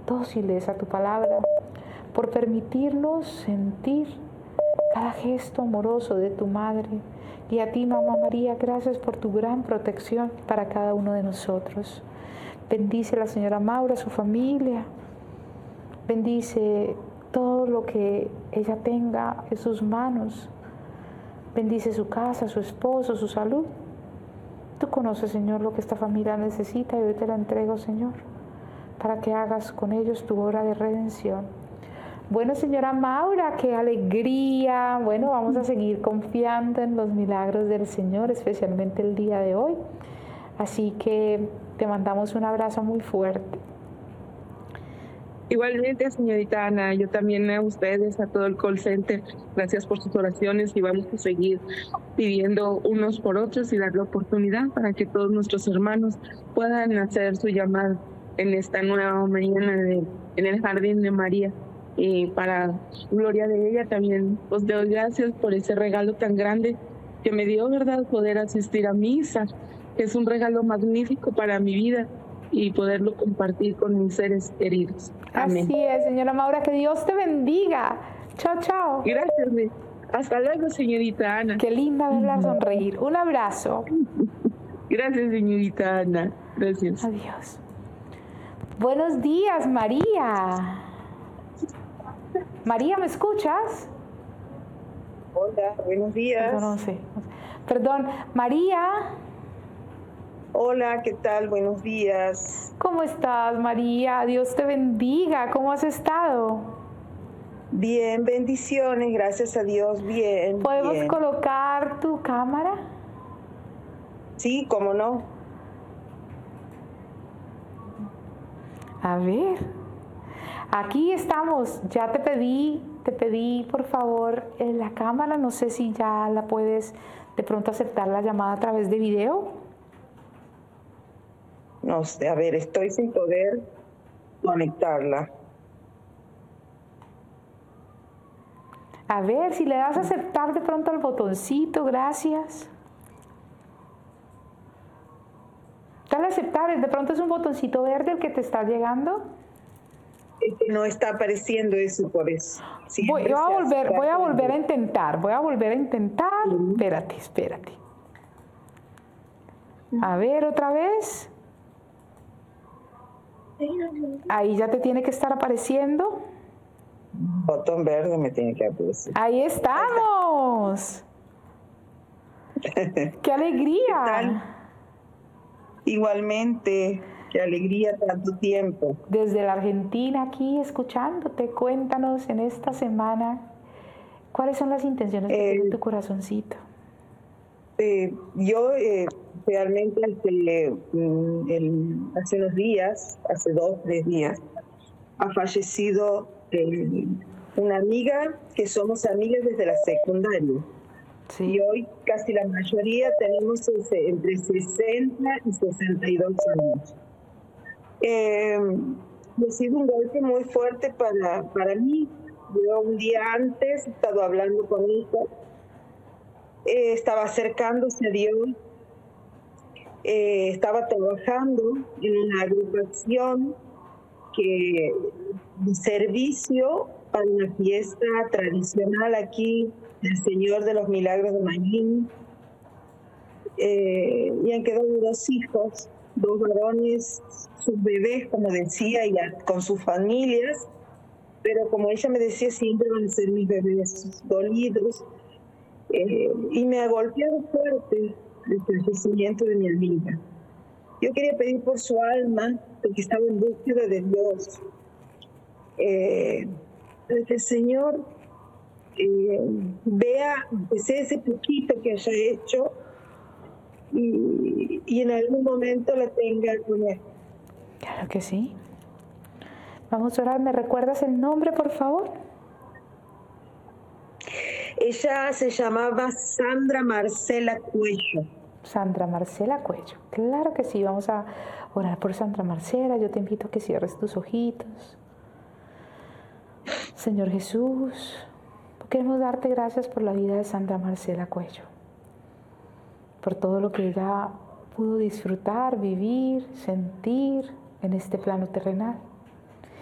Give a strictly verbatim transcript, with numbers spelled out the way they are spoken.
dóciles a tu palabra, por permitirnos sentir cada gesto amoroso de tu Madre. Y a ti, Mamá María, gracias por tu gran protección para cada uno de nosotros. Bendice a la señora Maura, a su familia. Bendice todo lo que ella tenga en sus manos. Bendice su casa, su esposo, su salud. Tú conoces, Señor, lo que esta familia necesita y hoy te la entrego, Señor, para que hagas con ellos tu obra de redención. Bueno, señora Maura, qué alegría. Bueno, vamos a seguir confiando en los milagros del Señor, especialmente el día de hoy. Así que te mandamos un abrazo muy fuerte. Igualmente, señorita Ana, yo también a ustedes, a todo el call center, gracias por sus oraciones y vamos a seguir pidiendo unos por otros y dar la oportunidad para que todos nuestros hermanos puedan hacer su llamada en esta nueva mañana de, en el Jardín de María. Y para gloria de ella también os doy gracias por ese regalo tan grande que me dio, ¿verdad? Poder asistir a misa, que es un regalo magnífico para mi vida y poderlo compartir con mis seres queridos. Amén. Así es, señora Maura, que Dios te bendiga. Chao, chao. Gracias. Hasta luego, señorita Ana. Qué linda verla sonreír. Un abrazo. Gracias, señorita Ana. Gracias. Adiós. Buenos días, María. María, ¿me escuchas? Hola, buenos días. No, no sé. Perdón, María. Hola, ¿qué tal? Buenos días. ¿Cómo estás, María? Dios te bendiga. ¿Cómo has estado? Bien, bendiciones, gracias a Dios, bien. ¿Podemos bien. colocar tu cámara? Sí, cómo no. A ver. Aquí estamos. Ya te pedí, te pedí, por favor, en la cámara. No sé si ya la puedes de pronto aceptar la llamada a través de video. No sé, a ver, estoy sin poder conectarla. A ver, si le das a aceptar de pronto al botoncito, gracias. Dale a aceptar, de pronto es un botoncito verde el que te está llegando. Es que no está apareciendo eso por eso. Voy, voy a volver, voy a volver a intentar, voy a volver a intentar. Uh-huh. Espérate, espérate. A ver, otra vez. Ahí ya te tiene que estar apareciendo. Botón verde me tiene que aparecer. Ahí estamos. ¡Qué alegría! ¿Qué tal? Igualmente, qué alegría tanto tiempo. Desde la Argentina aquí escuchándote, cuéntanos en esta semana, ¿cuáles son las intenciones que eh, tiene tu corazoncito? Eh, yo eh, realmente este, el, hace unos días, hace dos, tres días, ha fallecido eh, una amiga que somos amigas desde la secundaria. Sí. Y hoy casi la mayoría tenemos entre sesenta y sesenta y dos años. Eh, ha sido un golpe muy fuerte para, para mí. Yo un día antes he estado hablando con ella, eh, estaba acercándose a Dios, eh, estaba trabajando en una agrupación que, de servicio para una fiesta tradicional aquí del Señor de los Milagros de Manín, eh, y han quedado dos hijos, dos varones, sus bebés, como decía, y a, con sus familias, pero como ella me decía, siempre van a ser mis bebés dolidos, eh, y me ha golpeado fuerte el fallecimiento de mi amiga. Yo quería pedir por su alma, porque estaba en búsqueda de Dios, eh, para que el Señor eh, vea, sea ese poquito que haya hecho, y, y en algún momento la tenga con él. Claro que sí. Vamos a orar. ¿Me recuerdas el nombre, por favor? Ella se llamaba Sandra Marcela Cuello. Sandra Marcela Cuello. Claro que sí. Vamos a orar por Sandra Marcela. Yo te invito a que cierres tus ojitos. Señor Jesús, queremos darte gracias por la vida de Sandra Marcela Cuello, por todo lo que ella pudo disfrutar, vivir, sentir en este plano terrenal.